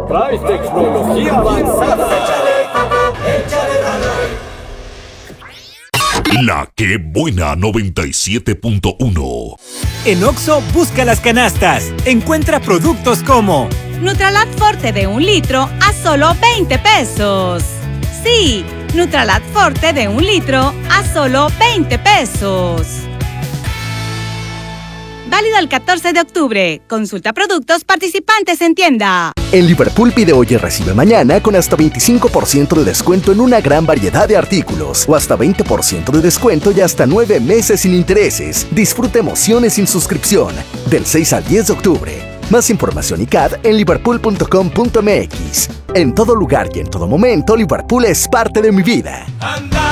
Traes tecnología avanzada. La que buena 97.1. En Oxxo, busca las canastas. Encuentra productos como Nutralat Forte de 1 litro a solo 20 pesos. Sí, Nutralat Forte de 1 litro a solo 20 pesos. Válido el 14 de octubre. Consulta productos participantes en tienda. En Liverpool pide hoy y recibe mañana con hasta 25% de descuento en una gran variedad de artículos o hasta 20% de descuento y hasta 9 meses sin intereses. Disfruta emociones sin suscripción del 6 al 10 de octubre. Más información y CAD en liverpool.com.mx. En todo lugar y en todo momento, Liverpool es parte de mi vida.